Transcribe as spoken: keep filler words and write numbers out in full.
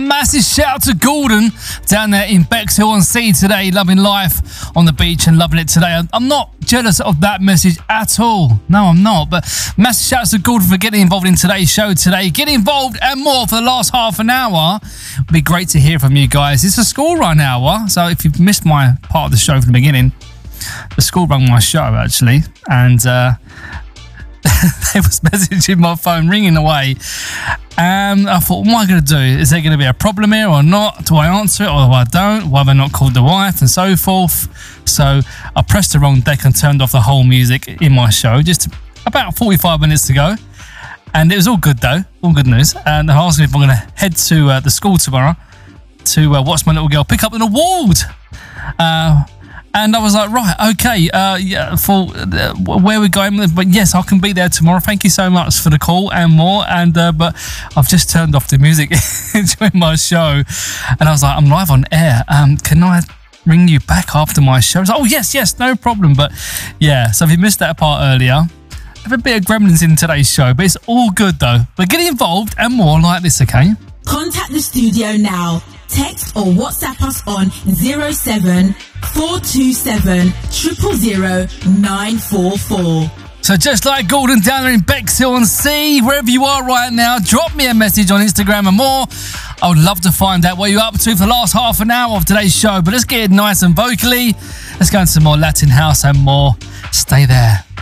massive shout out to Gordon down there in Bexhill on Sea today, loving life on the beach and loving it today. I'm not jealous of that message at all. No, I'm not. But massive shout out to Gordon for getting involved in today's show today. Get involved and more for the last half an hour. It'd be great to hear from you guys. It's a school run hour, so if you've missed my part of the show from the beginning, the school run my show actually, and uh, they was messaging my phone ringing away. And I thought, what am I going to do? Is there going to be a problem here or not? Do I answer it or I don't? Why have I not called the wife and so forth? So I pressed the wrong deck and turned off the whole music in my show just about forty-five minutes ago. And it was all good though, all good news. And I asked me if I'm going to head to uh, the school tomorrow to uh, watch my little girl pick up an award. Uh, And I was like, right, okay, uh, yeah, for uh, where we're going, but yes, I can be there tomorrow. Thank you so much for the call and more. And uh, but I've just turned off the music during my show, and I was like, I'm live on air. Um, can I ring you back after my show? I was like, oh yes, yes, no problem. But yeah, so if you missed that part earlier, have a bit of gremlins in today's show, but it's all good though. But get involved and more like this, okay? Contact the studio now. Text or WhatsApp us on zero seven four two seven zero zero zero nine four four. So just like Gordon down there in Bexhill on Sea, wherever you are right now, drop me a message on Instagram and more. I would love to find out what you're up to for the last half an hour of today's show. But let's get it nice and vocally. Let's go into some more Latin house and more. Stay there.